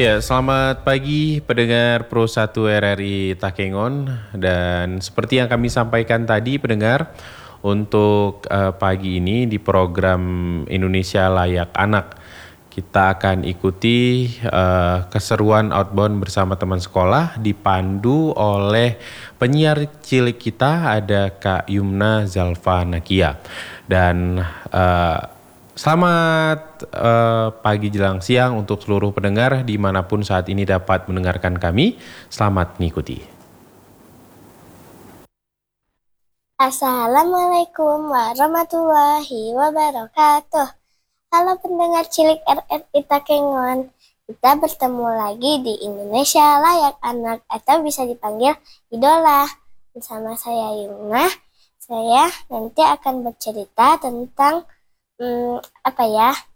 Ya, selamat pagi pendengar Pro 1 RRI Takengon, dan seperti yang kami sampaikan tadi pendengar, untuk pagi ini di program Indonesia Layak Anak kita akan ikuti keseruan outbound bersama teman sekolah dipandu oleh penyiar cilik kita, ada Kak Yumna Zalfa Nakia. Dan selamat pagi jelang siang untuk seluruh pendengar dimanapun saat ini dapat mendengarkan kami. Selamat mengikuti. Assalamualaikum warahmatullahi wabarakatuh. Halo pendengar cilik RRI Takengon. Kita bertemu lagi di Indonesia Layak Anak atau bisa dipanggil Idola. Bersama saya Yumna. Saya nanti akan bercerita tentang